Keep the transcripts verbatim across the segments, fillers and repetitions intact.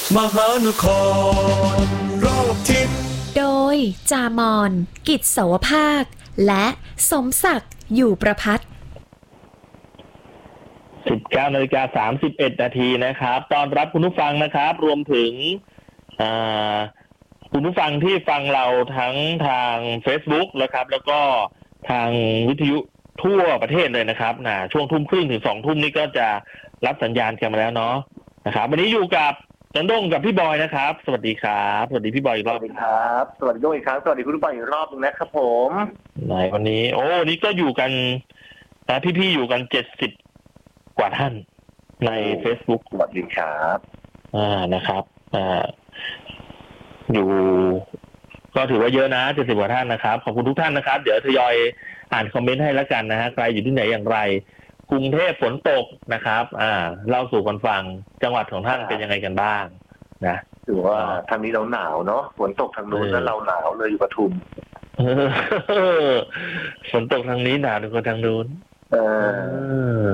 มหานครรอบทิศโดยจามอนกิจเสาวภาคและสมศักดิ์อยู่ประภัตสิบเก้านาฬิกาสามสิบเอ็ดนาทีนะครับตอนรับคุณผู้ฟังนะครับรวมถึงคุณผู้ฟังที่ฟังเราทั้งทาง Facebook นะครับแล้วก็ทางวิทยุทั่วประเทศเลยนะครับนะช่วงทุ่มครึ่งถึงสองทุ่มนี้ก็จะรับสัญญาณกันมาแล้วเนาะนะครับวันนี้อยู่กับจันด้งกับพี่บอยนะครับสวัสดีครับสวัสดีพี่บอยอีกรอบครับสวัสดีด้วยครับสวัสดีคุณผู้ฟังอีกรอบนึงนะครับผมในวันนี้โอ้วันนี้ก็อยู่กันนะพี่ๆอยู่กันเจ็ดสิบกว่าท่านใน Facebook สวัสดีครับอ่านะครับอ่าอยู่ก็ถือว่าเยอะนะเจ็ดสิบกว่าท่านนะครับขอบคุณทุกท่านนะครับเดี๋ยวทยอยอ่านคอมเมนต์ให้แล้วกันนะฮะใครอยู่ที่ไหนอย่างไรกรุงเทพฝนตกนะครับอ่าเล่าสู่กันฟังจังหวัดของท่านเป็นยังไงกันบ้างนะถือว่าทางนี้เราหนาวเนาะฝนตกทางนู้นแล้วเราหนาวเลยอยู่ปทุมฝนตกทางนี้หนาวกว่าทางนู้นเออ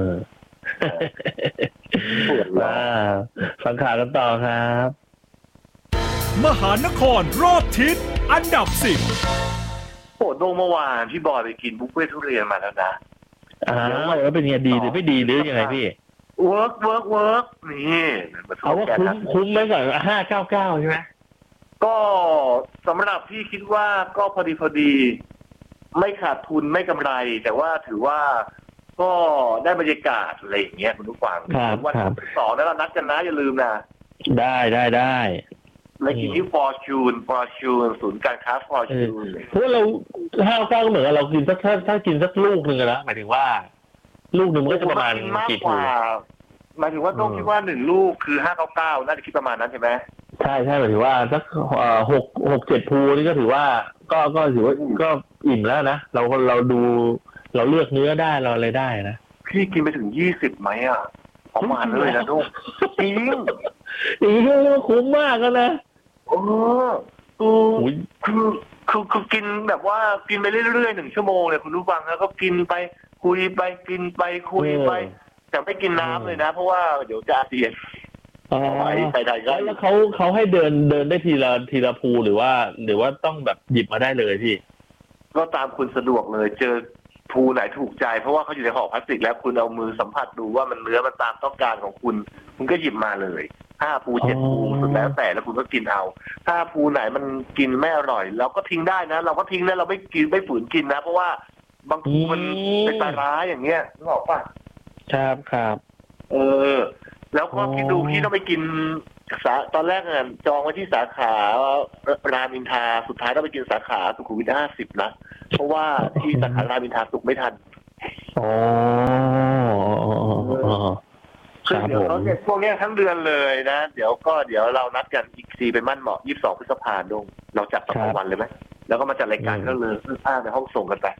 ปวดว่าฟังข่าวกันต่อครับมหานครรอบทิศอันดับสิบโอ้โหเมื่อวานพี่บอยไปกินบุฟเฟ่ทุเรียนมาแล้วนะอ้าวแล้วเป็นไงดีหรือไม่ดีหรือยังไงพี่เวิร์กเวิร์กเวิร์กนี่เอาว่าคุ้มคุ้มไหมก่อนห้าเก้าเก้าใช่ไหมก็สำหรับพี่คิดว่าก็พอดีพอดีไม่ขาดทุนไม่กำไรแต่ว่าถือว่าก็ได้บรรยากาศอะไรอย่างเงี้ยคุณผู้ฟังวันที่สองนั้นเรานัดกันนะอย่าลืมนะได้ได้ได้เลยกินที่ฟอร์จูนฟอร์จูนศูนย์การค้าฟอร์จูนเพราะเราห้าเก้าเหมือนเรากินสักถ้าถ้ากินสักลูกหนึ่งนะหมายถึงว่าลูกหนึ่งมันก็จะประมาณกี่ภูหมายถึงว่าต้องคิดว่าหนึ่งลูกคือห้าเก้าเก้าน่าจะคิดประมาณนั้นใช่ไหมใช่ใช่หมายถึงว่าสักหกหกเจ็ดภูนี่ก็ถือว่าก็ก็ถือว่าก็อิ่มแล้วนะเราเราดูเราเลือกเนื้อได้เราอะไรได้นะพี่กินไปถึงยี่สิบไหมอ่ะประมาณเลยนะทุกจริงจริงคุ้มมากแล้วนะโอ้คือคือคือคือกินแบบว่ากินไปเรื่อยๆหนึ่งชั่วโมงเลยคุณผู้ฟังแล้วก็กินไปคุยไปกินไปคุยไปแต่ไม่กินน้ำเลยนะเพราะว่าเดี๋ยวจะอาเจียนไปไปไทยก็แล้วเขาเขาให้เดินเดินได้ทีละทีละภูหรือว่าหรือว่าต้องแบบหยิบมาได้เลยพี่ก็ตามคุณสะดวกเลยเจอภูไหนถูกใจเพราะว่าเขาอยู่ในห่อพลาสติกแล้วคุณเอามือสัมผัสดูว่ามันเนื้อมันตามต้องการของคุณคุณก็หยิบมาเลยห้าภูเจ็ดภูสุดแล้วแต่แล้วคุณก็กินเอาถ้าภูไหนมันกินไม่อร่อยเราก็ทิ้งได้นะเราก็ทิ้งนะเราไม่กินไม่ฝืนกินนะเพราะว่าบางภูมันเป็นปลาร้าอย่างเงี้ยนึกออกป่ะครับครับเออแล้วก็คิดดูพี่ต้องไปกินสาตอนแรกอ่ะจองไว้ที่สาขารามอินทราสุดท้ายต้องไปกินสาขาสุขุมวิทห้าสิบนะเพราะว่าที่สาขารามอินทราสุกไม่ทันอ๋อซึ่งเดี๋ยวเขาเนี่ยพวกนี้ทั้งเดือนเลยนะเดี๋ยวก็เดี๋ยวเรานัดกันอีกทีไปมั่นเหมาะยี่สิบสองพฤษภาคมเราจัดสองวันเลยไหมแล้วก็มาจัดรายการก็เลยซื้อผ้าในห้องส่งกันไป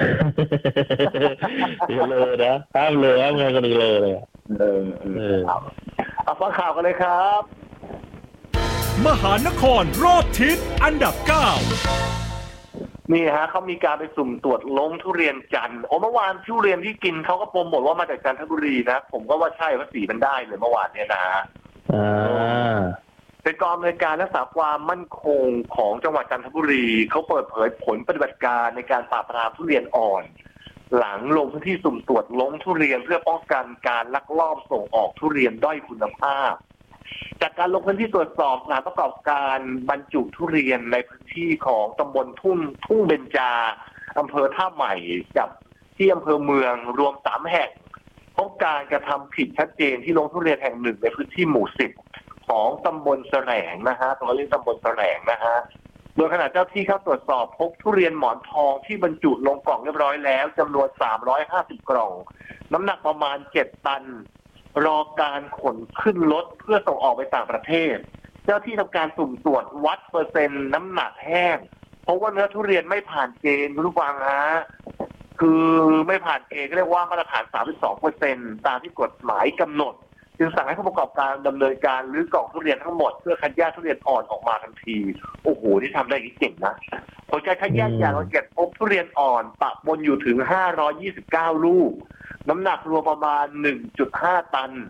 เดี๋ยวเลยนะห้ามเลยห้ามงานกันเลยเลยเออเออเอาฟังข่าวกันเลยครับมหานครรอบทิศอันดับเก้านี่ฮะเขามีการไปสุ่มตรวจล้มทุเรียนจันทร์โอ้เมื่อวานทุเรียนที่กินเขาก็โปรโมทว่ามาจากจันทบุรีนะผมก็ว่าใช่ว่าสีมันได้เลยเมื่อวานเนี่ยนะอ่าเป็นกองอำนวยการรักษาความมั่นคงของจังหวัดจันทบุรีเขาเปิดเผยผลปฏิบัติการในการปราบปรามทุเรียนอ่อนหลังลงพื้นที่สุ่มตรวจล้มทุเรียนเพื่อป้องกันการลักลอบส่งออกทุเรียนด้อยคุณภาพจากการลงพื้นที่ตรวจสอบสถานประกอบการบรรจุทุเรียนในพื้นที่ของตำบลทุ่งทุ่งเบญจาอำเภอท่าใหม่กับที่อำเภอเมืองรวมสามแห่งพบการกระทำผิดชัดเจนที่ลงทุเรียนแห่งหนึ่งในพื้นที่หมู่สิบของตำบลแสลงนะฮะตรงนี้ตำบลแสลงนะฮะโดยขณะเจ้าที่เข้าตรวจสอบพบทุเรียนหมอนทองที่บรรจุลงกล่องเรียบร้อยแล้วจำนวนสามร้อยห้าสิบกล่องน้ำหนักประมาณเจ็ดตันรอการขนขึ้นรถเพื่อส่งออกไปต่างประเทศเจ้าที่ทำการสุ่มตรวจวัดเปอร์เซ็นต์น้ำหนักแห้งเพราะว่าเนื้อทุเรียนไม่ผ่านเกณฑ์คุณผู้ฟังฮะคือไม่ผ่านเกณฑ์ก็เรียกว่ามาตรฐาน สามสิบสองเปอร์เซ็นต์ ตามที่กฎหมายกำหนดจึงสั่งให้ผู้ประกอบการดำเนินการรื้อกล่องทุเรียนทั้งหมดเพื่อคัดแยกทุเรียนอ่อนออกมาทันทีโอ้โหที่ทำได้เก่งนะผลการคัดแยกอย่างละเอียดพบทุเรียนอ่อนปะปนอยู่ถึงห้าร้อยยี่สิบเก้าลูกน้ำหนักรวมประมาณ หนึ่งจุดห้า ตัน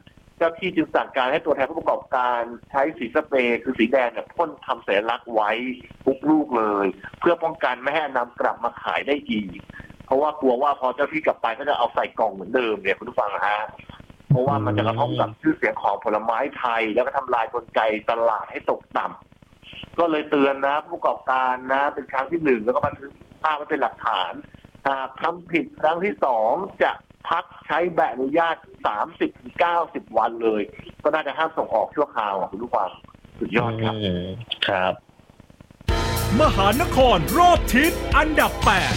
จ้าที่จึงสั่งการให้ตัวแทนผู้ประกอบการใช้สีสเปรย์คือสีแดงเนี่ยพ่นทำสัญลักษณ์ไว้ทุกลูกเลยเพื่อป้องกันไม่ให้นำกลับมาขายได้อีกเพราะว่ากลัวว่าพอเจ้าที่กลับไปก็จะเอาใส่กล่องเหมือนเดิมเนี่ยคุณผู้ฟังฮะเพราะว่ามันจะกระทบกับชื่อเสียงของผลไม้ไทยแล้วก็ทำลายกลไกตลาดให้ตกต่ำก็เลยเตือนนะผู้ประกอบการนะเป็นครั้งที่หนึ่งแล้วก็บันทึกภาพไว้เป็นหลักฐานหากทำผิดครั้งที่สองจะพักใช้ใบอนุญาต สามสิบถึงเก้าสิบ วันเลยก็น่าจะห้ามส่งออกชั่วคราวคุณผู้ฟังสุดยอดครับครับมหานครรอบทิศอันดับแปด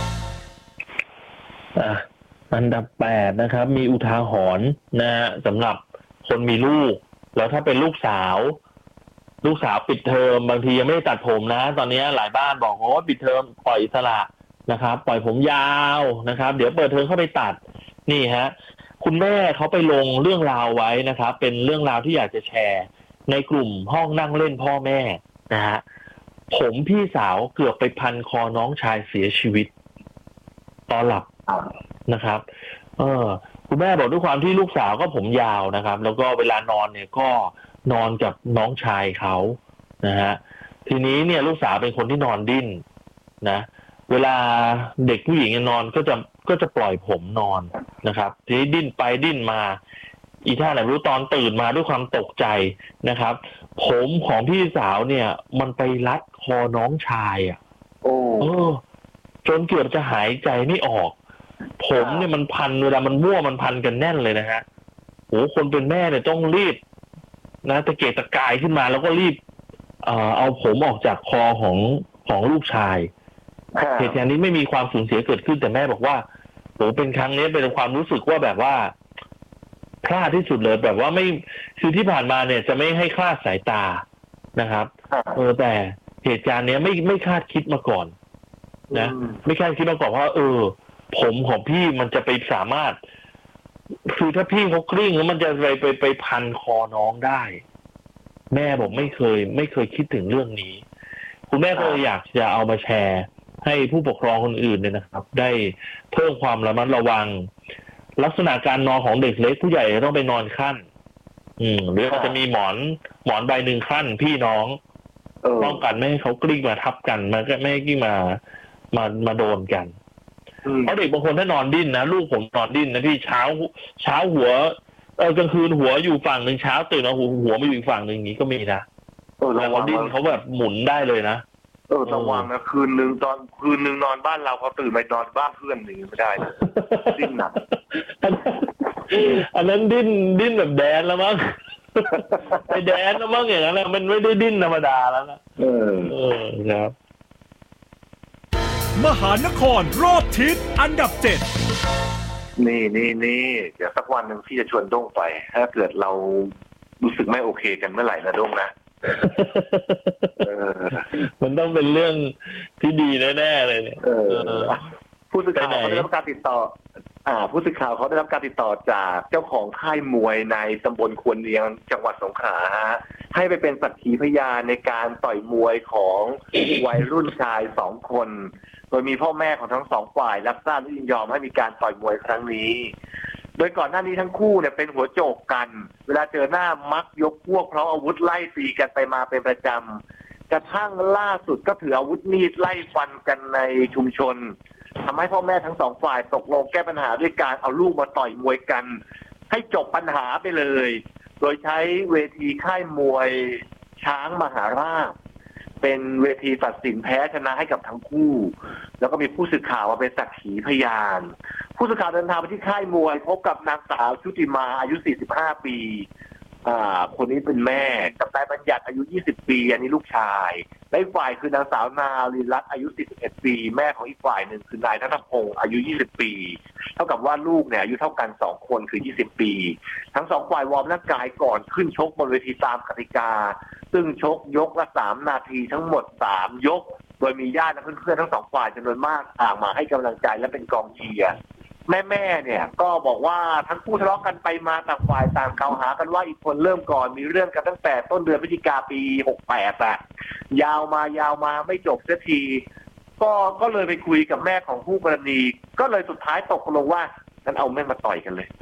อ่ะอันดับแปดนะครับมีอุทาหรณ์นะฮะสำหรับคนมีลูกแล้วถ้าเป็นลูกสาวลูกสาวปิดเทอมบางทียังไม่ได้ตัดผมนะตอนนี้หลายบ้านบอกโอ้ปิดเทอมปล่อยอิสระนะครับปล่อยผมยาวนะครับเดี๋ยวเปิดเทอมเข้าไปตัดนี่ฮะคุณแม่เขาไปลงเรื่องราวไว้นะครับเป็นเรื่องราวที่อยากจะแชร์ในกลุ่มห้องนั่งเล่นพ่อแม่นะฮะผมพี่สาวเกือบไปพันคอน้องชายเสียชีวิตตอนหลับนะครับเออคุณแม่บอกด้วยความที่ลูกสาวก็ผมยาวนะครับแล้วก็เวลานอนเนี่ยก็นอนกับน้องชายเขานะฮะทีนี้เนี่ยลูกสาวเป็นคนที่นอนดิ้นนะเวลาเด็กผู้หญิงนอนก็จะก็จะปล่อยผมนอนนะครับทีนี้ดิ้นไปดิ้นมาอีท่าไหนรู้ตอนตื่นมาด้วยความตกใจนะครับผมของพี่สาวเนี่ยมันไปรัดคอน้องชายอ่ะโอ้จนเกือบจะหายใจไม่ออกผมเนี่ยมันพันเวลามันมั่วมันพันกันแน่นเลยนะฮะโหคนเป็นแม่เนี่ยต้องรีบนะตะเกียกตะกายขึ้นมาแล้วก็รีบเอ่อเอาผมออกจากคอของของลูกชายเหตุการณ์นี้ไม่มีความสูญเสียเกิดขึ้นแต่แม่บอกว่าโหเป็นครั้งนี้เป็นความรู้สึกว่าแบบว่าพลาดที่สุดเลยแบบว่าไม่คือที่ผ่านมาเนี่ยจะไม่ให้คลาดสายตานะครับเออแต่เหตุการณ์นี้ไม่ไม่คาดคิดมาก่อนนะไม่คาดคิดมาก่อนว่าเออผมของพี่มันจะไปสามารถคือถ้าพี่เขากลิ้งแล้วมันจะไปไปไปพันคอน้องได้แม่บอกไม่เคยไม่เคยคิดถึงเรื่องนี้คุณแม่ก็เลยอยากจะเอามาแชร์ให้ผู้ปกครองคนอื่นเนี่ยนะครับได้เพิ่มความระมัดระวังลักษณะการนอนของเด็กเล็กผู้ใหญ่ต้องไปนอนขั้นอืมหรืออาจจะมีหมอนหมอนใบหนึ่งขั้นพี่น้องป้องกันไม่ให้เขากลิ้งมาทับกันมันก็ไม่ให้กลิ้งมามามาโดนกันเพราะเด็กบางคนถ้านอนดิ้นนะลูกผมนอนดิ้นนะพี่เช้าเช้าหัวเออกลางคืนหัวอยู่ฝั่งหนึ่งเช้าตื่นมาหัวหัวไม่อยู่อีกฝั่งหนึ่งอย่างนี้ก็มีนะแล้วเขาดิ้นเขาแบบหมุนได้เลยนะเออระวังนะคืนนึงตอนคืนนึงนอนบ้านเราพอตื่นไปนอนบ้านเพื่อนหนึ่งไม่ได้นะดิ้นหนักอันนั้นดิ้นดิ้นแบบแดนแล้วมั้งไอแดนแล้วมั้งอย่างนั้นนะมันไม่ได้ดิ้นธรรมดาแล้วนะเออเออครับมหานครรอบทิศอันดับเจ็ดนี่นี่นี่เดี๋ยวสักวันหนึ่งพี่จะชวนด้งไปถ้าเกิดเรารู้สึกไม่โอเคกันเมื่อไหร่นะด้งนะมันต้องเป็นเรื่องที่ดีแน่ๆเลยเนี่ยผู้สื่อข่าวเขาได้รับการติดต่ออ่าผู้สื่อข่าวเขาได้รับการติดต่อจากเจ้าของค่ายมวยในตำบลควนเนียงจังหวัดสงขลาให้ไปเป็นสักขีพยานในการต่อยมวยของวัยรุ่นชายสองคนโดยมีพ่อแม่ของทั้งสองฝ่ายรับทราบและยินยอมให้มีการต่อยมวยครั้งนี้โดยก่อนหน้านี้ทั้งคู่เนี่ยเป็นหัวโจกกันเวลาเจอหน้ามักยกพวกเพราะอาวุธไล่ตีกันไปมาเป็นประจำกระทั่งล่าสุดก็ถืออาวุธมีดไล่ฟันกันในชุมชนทำให้พ่อแม่ทั้งสองฝ่ายตกลงแก้ปัญหาด้วยการเอาลูกมาต่อยมวยกันให้จบปัญหาไปเลยโดยใช้เวทีค่ายมวยช้างมหาราชเป็นเวทีตัดสินแพ้ชนะให้กับทั้งคู่แล้วก็มีผู้สื่อข่าวมาเป็นสักขีพยานผู้สื่อข่าวเดินทางไปที่ค่ายมวยพบกับนางสาวชุติมาอายุสี่สิบห้าปีอ่าคนนี้เป็นแม่กับนายบัญญัติอายุยี่สิบปีอันนี้ลูกชายและอีกฝ่ายคือนางสาวนาลีรัตน์อายุสี่สิบเอ็ดปีแม่ของอีกฝ่ายหนึ่งคือนายณัฐพงศ์อายุยี่สิบปีเท่ากับว่าลูกเนี่ยอายุเท่ากันสองคนคือยี่สิบปีทั้งสองฝ่ายวอร์มร่างกายก่อนขึ้นชกบนเวทีตามกติกาซึ่งชกยกละสามนาทีทั้งหมดสามยกโดยมีญาติและเพื่อนๆทั้งสองฝ่ายจำนวนมากต่างมาให้กำลังใจและเป็นกองเชียร์แม่ๆเนี่ยก็บอกว่าทั้งคู่ทะเลาะกันไปมาต่างฝ่ายต่างกล่าวหากันว่าอีกคนเริ่มก่อนมีเรื่องกันตั้งแต่ต้นเดือนพฤศจิกาปีหกแปดอ่ะยาวมายาวมาไม่จบสักทีก็ก็เลยไปคุยกับแม่ของผู้กรณีก็เลยสุดท้ายตกลงว่างั้นเอาแม่มาต่อยกันเลยนะ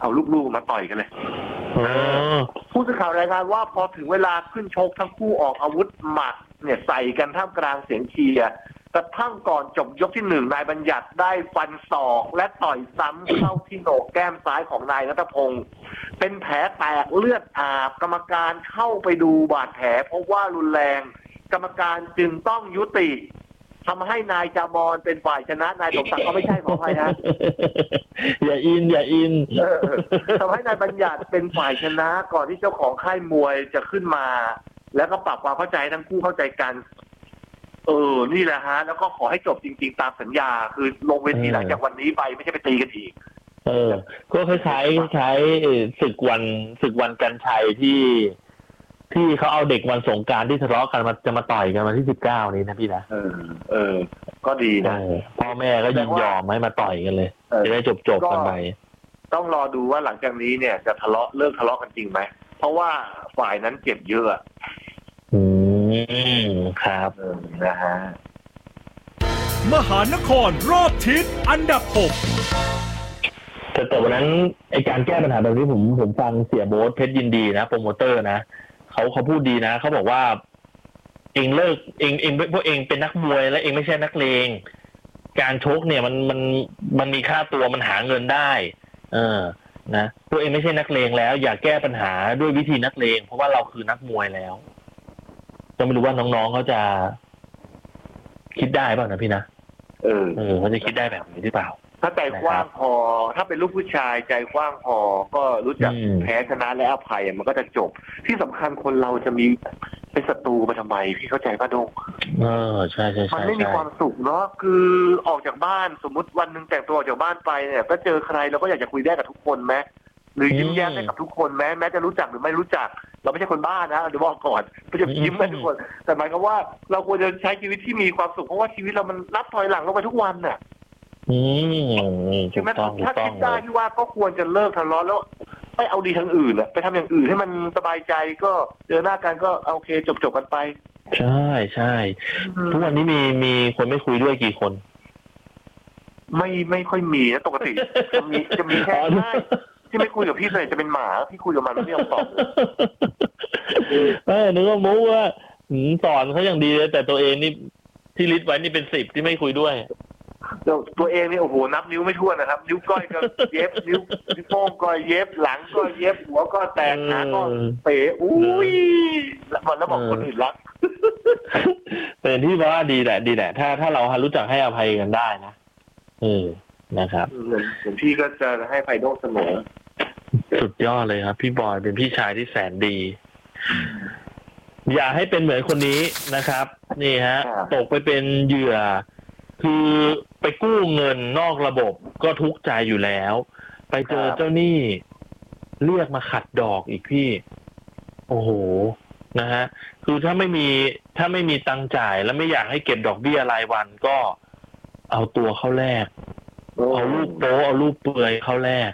เอาลูกๆมาต่อยกันเลยอ๋อผู้สื่อข่าวรายงานว่าพอถึงเวลาขึ้นชกทั้งคู่ออกอาวุธหมัดเนี่ยใส่กันท่ามกลางเสียงเชียร์กระทั่งก่อนจบยกที่หนึ่งนายบัญญัติได้ฟันศอกและต่อยซ้ำเข้าที่โหนกแก้มซ้ายของนายณัฐพงศ์เป็นแผลแตกเลือดอาบกรรมการเข้าไปดูบาดแผลเพราะว่ารุนแรงกรรมการจึงต้องยุติทำให้นายจามอนเป็นฝ่ายชนะนายสมศักดิ์ก็ไม่ใช่ขออภัยนะอย่าอินอย่าอินเออทำให้นายบัญญัติเป็นฝ่ายชนะก่อนที่เจ้าของค่ายมวยจะขึ้นมา แล้วก็ปรับความเข้าใจทั้งคู่เข้าใจกันเออนี่แหละฮะแล้วก็ขอให้จบจริงๆตามสัญญาคือลงเวทีหลังจากวันนี้ไปไม่ใช่ไปตีกันอีกเออก็คล้ายๆคล้ายศึกวันศึกวันกันชัยที่ที่เขาเอาเด็กวันสงกรานต์ที่ทะเลาะกันมาจะมาต่อยกันวันที่สิบเก้านี้นะพี่นะเออเออก็ดีนะพ่อแม่ก็ยินยอมให้มาต่อยกันเลยจะได้จบๆกันไปต้องรอดูว่าหลังจากนี้เนี่ยจะทะเลาะเลิกทะเลาะกันจริงไหมเพราะว่าฝ่ายนั้นเจ็บเยอะอืมครับนะฮะมหานครรอบทิศอันดับหกแต่แต่วันนั้นไอการแก้ปัญหาแบบนี้ผมผมฟังเสียโบ๊ทเพชรยินดีนะโปรโมเตอร์นะเขาเขาพูดดีนะเขาบอกว่าเองเลิกเองเองพวกเองเป็นนักมวยแล้วเองไม่ใช่นักเลงการชกเนี่ยมันมันมันมีค่าตัวมันหาเงินได้เออนะพวกเองไม่ใช่นักเลงแล้วอย่าแก้ปัญหาด้วยวิธีนักเลงเพราะว่าเราคือนักมวยแล้วจะไม่รู้ว่าน้องๆเขาจะคิดได้เปล่านะพี่นะเออเออเขาจะคิดได้แบบนี้หรือเปล่าถ้าใจกว้างพอถ้าเป็นลูกผู้ชายใจกว้างพอก็รู้จักแพ้ชนะและอภัยมันก็จะจบที่สำคัญคนเราจะมีเป็นศัตรูไปทำไมพี่เข้าใจป่ะดงเออใช่ใช่ใช่มันไม่มีความสุขเนาะคือออกจากบ้านสมมุติวันหนึ่งแต่งตัวออกจากบ้านไปเนี่ยก็เจอใครเราก็อยากจะคุยได้กับทุกคนไหมหรือยิ้มแย้มได้กับทุกคนแม้แม้จะรู้จักหรือไม่รู้จักเราไม่ใช่คนบ้านะเดี๋ยวบอกก่อนไม่จะยิ้มให้ทุกคนแต่หมายความว่าเราควรจะใช้ชีวิตที่มีความสุขเพราะว่าชีวิตเรามันนับถอยหลังลงไปทุกวันน่ะอืมถูกต้องถ้าคิดได้ที่ว่าก็ควรจะเลิกทะเลาะแล้วไม่เอาดีทางอื่นอะไปทำอย่างอื่นให้มันสบายใจก็เจอหน้ากันก็โอเคจบจบกันไปใช่ใช่ทุกวันนี้มีมีคนไม่คุยด้วยกี่คนไม่ไม่ค่อยมีนะปกติจะมีจะมีแค่ที่ไม่คุยกับพี่เลยจะเป็นหมาพี่คุยกับมันไม่ยอมตอบเออนึกว่ามูว่าสอนเขาอย่างดีเลยแต่ตัวเองนี่ที่ลิสต์ไว้นี่เป็นสิบที่ไม่คุยด้วยตัวเองนี่โอ้โหนับนิ้วไม่ถ้วนนะครับนิ้วก้อยก็เย็บนิ้วนิ้วโป้งก็เย็บหลังก็เย็บหัวก็แตกขาก็เป๋อุ้ยแล้วมันแล้วบอกคนอื่นรักเป็นที่ว่าดีแหละดีแหละถ้าถ้าเรารู้จักให้อภัยกันได้นะเออนะครับส่วนพี่ก็จะให้อภัยโดเสมอสุดยอดเลยครับพี่บอยเป็นพี่ชายที่แสนดีอย่าให้เป็นเหมือนคนนี้นะครับนี่ฮะตกไปเป็นเหยื่อคือไปกู้เงินนอกระบบก็ทุกข์ใจอยู่แล้วไปเจอเจ้าหนี้เรียกมาขัดดอกอีกพี่โอ้โหนะฮะคือถ้าไม่มีถ้าไม่มีตังค์จ่ายแล้วไม่อยากให้เก็บดอกเบี้ยรายวันก็เอาตัวเข้าแลกเอารูปโป๊เอารูปเปลือยเข้าแลก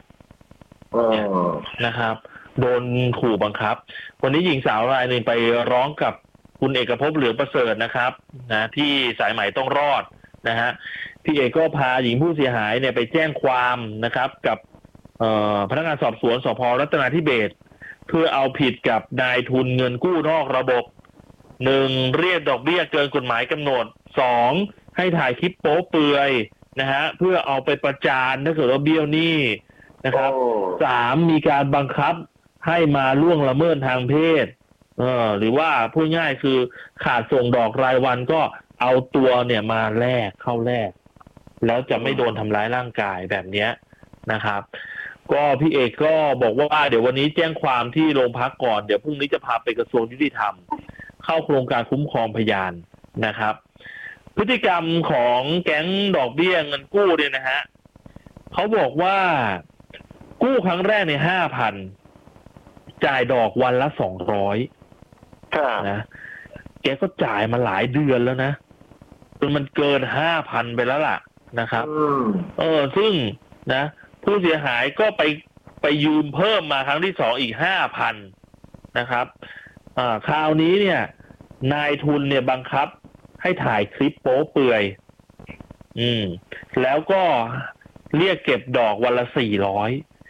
นะครับโดนขู่บังคับวันนี้หญิงสาวรายหนึ่งไปร้องกับคุณเอกภพเหลืองประเสริฐนะครับนะที่สายใหม่ต้องรอดนะฮะพี่เอกก็พาหญิงผู้เสียหายเนี่ยไปแจ้งความนะครับกับพนักงานสอบสวนสภ.รัตนาธิเบศรเพื่อเอาผิดกับนายทุนเงินกู้นอกระบบหนึ่งเรียกดอกเบี้ยเกินกฎหมายกำหนดสองให้ถ่ายคลิปโป๊เปลือยนะฮะเพื่อเอาไปประจานถ้าเกิดว่าเบี้ยวหนี้นะครับสามมีการบังคับให้มาล่วงละเมิดทางเพศเออหรือว่าพูดง่ายคือขาดส่งดอกรายวันก็เอาตัวเนี่ยมาแลกเข้าแลกแล้วจะไม่โดนทำร้ายร่างกายแบบนี้นะครับก็พี่เอกก็บอกว่าเดี๋ยววันนี้แจ้งความที่โรงพักก่อนเดี๋ยวพรุ่งนี้จะพาไปกระทรวงยุติธรรมเข้าโครงการคุ้มครองพยานนะครับพฤติกรรมของแก๊งดอกเบี้ยเงินกู้เนี่ยนะฮะเขาบอกว่ากู้ครั้งแรกในห้าพันจ่ายดอกวันละสองร้อยนะแกก็จ่ายมาหลายเดือนแล้วนะจนมันเกินห้าพันไปแล้วล่ะนะครับเออซึ่งนะผู้เสียหายก็ไปไปยืมเพิ่มมาครั้งที่สองอีกห้าพันนะครับอ่าคราวนี้เนี่ยนายทุนเนี่ยบังคับให้ถ่ายคลิปโป๊เปลือยอืมแล้วก็เรียกเก็บดอกวันละสี่ร้อย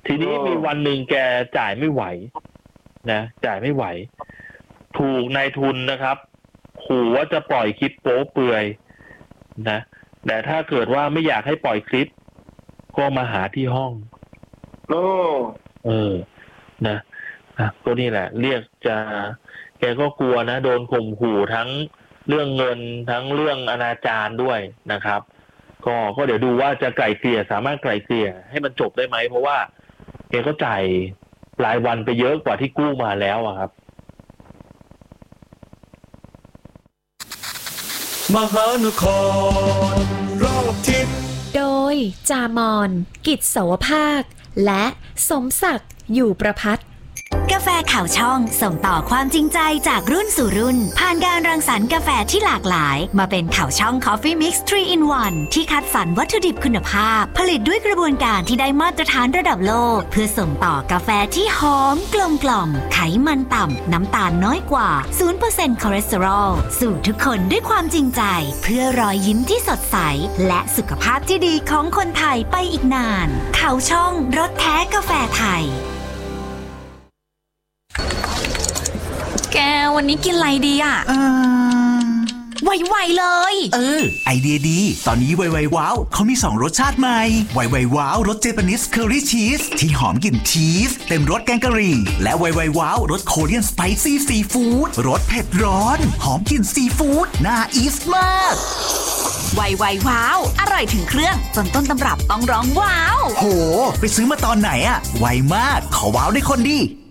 ทีนี้มีวันหนึ่งแกจ่ายไม่ไหวนะจ่ายไม่ไหวถูกนายทุนนะครับขู่ว่าจะปล่อยคลิปโป๊เปลือยนะแต่ถ้าเกิดว่าไม่อยากให้ปล่อยคลิปก็มาหาที่ห้องโอ้เออนะอ่ะก็นี่แหละเรียกจะแกก็กลัวนะโดนข่มขู่ทั้งเรื่องเงินทั้งเรื่องอนาจารด้วยนะครับก็ก็เดี๋ยวดูว่าจะไกล่เกลี่ยสามารถไกล่เกลี่ยให้มันจบได้ไหมเพราะว่าแกก็จ่ายรายวันไปเยอะกว่าที่กู้มาแล้วอะครับมหานครรอบทิศโดยจามอนกิจเสาวภาคและสมศักดิ์อยู่ประภัตกาแฟข่าวช่องส่งต่อความจริงใจจากรุ่นสู่รุ่นผ่านการรังสรรค์กาแฟที่หลากหลายมาเป็นข่าวช่อง Coffee Mix ทรี in วัน ที่คัดสรรวัตถุดิบคุณภาพผลิตด้วยกระบวนการที่ได้มาตรฐานระดับโลกเพื่อส่งต่อกาแฟที่หอมกลมกล่อมไขมันต่ำน้ำตาลน้อยกว่า ศูนย์เปอร์เซ็นต์ คอเลสเตอรอลสู่ทุกคนด้วยความจริงใจเพื่อรอยยิ้มที่สดใสและสุขภาพที่ดีของคนไทยไปอีกนานข่าวช่องรสแท้กาแฟไทยแกวันนี้กินอะไรดีอ่ะเออไวๆเลยเออไอเดียดีตอนนี้ไวๆว้าวเขามีสองรสชาติใหม่ไวๆว้าวรสเจแปนิสเคอรี่ชีสที่หอมกลิ่นชีสเต็มรสแกงกะหรี่และไวๆว้าวรสโคเรียนสไปซี่ซีฟู้ดรสเผ็ดร้อนหอมกลิ่นซีฟู้ดน่าอีสมากไวๆว้าวอร่อยถึงเครื่องจนต้นตำรับต้องร้องว้าวโหไปซื้อมาตอนไหนอะไวมากขอว้าวได้คนดี